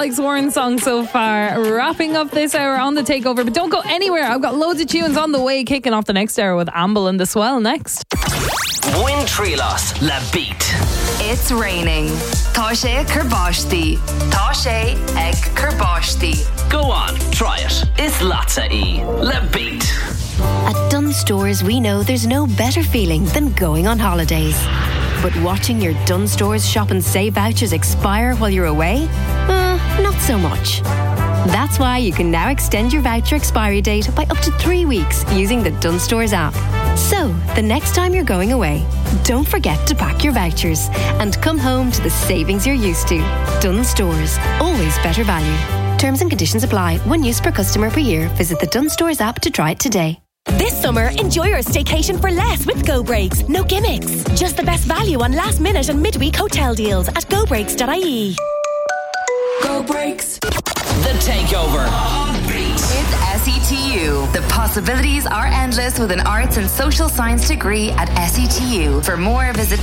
Alex Warren song so far. Wrapping up this hour on The Takeover. But don't go anywhere. I've got loads of tunes on the way. Kicking off the next hour with Amble and The Swell next. Win Trilos Le Beat. It's raining. Tá sé Kerbashti. Tá sé ag Kerbashti. Go on, try it. It's Latza E. Le Beat. At Dunnes Stores, we know there's no better feeling than going on holidays. But watching your Dunnes Stores shop and save vouchers expire while you're away? Not so much. That's why you can now extend your voucher expiry date by up to 3 weeks using the Dunnes Stores app. So, the next time you're going away, don't forget to pack your vouchers and come home to the savings you're used to. Dunnes Stores, always better value. Terms and conditions apply. 1 use per customer per year. Visit the Dunnes Stores app to try it today. This summer, enjoy your staycation for less with Go Breaks. No gimmicks. Just the best value on last minute and midweek hotel deals at gobreaks.ie. Go Breaks. The Takeover. With SETU. The possibilities are endless with an arts and social science degree at SETU. For more, visit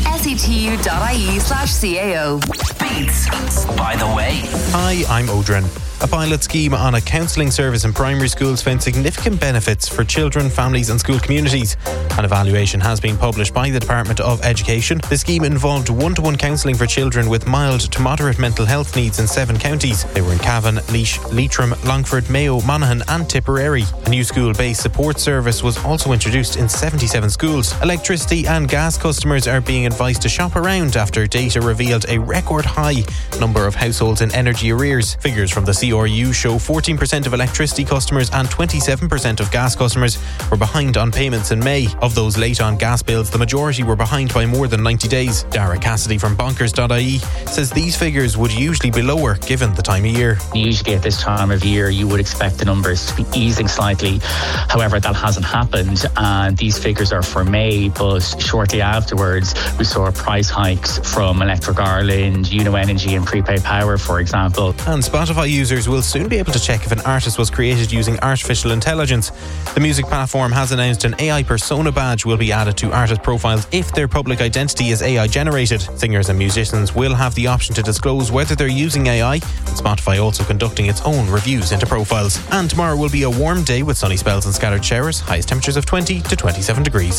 setu.ie/CAO. Beats. By the way. Hi, I'm Odrin. A pilot scheme on a counselling service in primary schools found significant benefits for children, families and school communities. An evaluation has been published by the Department of Education. The scheme involved one-to-one counselling for children with mild to moderate mental health needs in 7 counties. They were in Cavan, Laois, Leitrim, Longford, Mayo, Monaghan and Tipperary. A new school-based support service was also introduced in 77 schools. Electricity and gas customers are being advised to shop around after data revealed a record high number of households in energy arrears. Figures from the CRU show 14% of electricity customers and 27% of gas customers were behind on payments in May. Of those late on gas bills, the majority were behind by more than 90 days. Dara Cassidy from bonkers.ie says these figures would usually be lower given the time of year. Usually at this time of year you would expect the numbers to be easing slightly. However, that hasn't happened and these figures are for May, but shortly afterwards we saw price hikes from Electric Ireland, Uno Energy and Prepaid Power, for example. And Spotify users will soon be able to check if an artist was created using artificial intelligence. The music platform has announced an AI persona badge will be added to artist profiles if their public identity is AI generated. Singers and musicians will have the option to disclose whether they're using AI, with Spotify also conducting its own reviews into profiles. And tomorrow will be a warm day with sunny spells and scattered showers, highest temperatures of 20 to 27 degrees.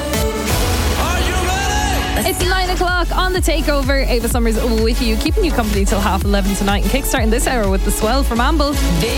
It's 9 o'clock on The Takeover. Ava Summers with you, keeping you company till 11:30 tonight and kickstarting this hour with The Swell from Amble.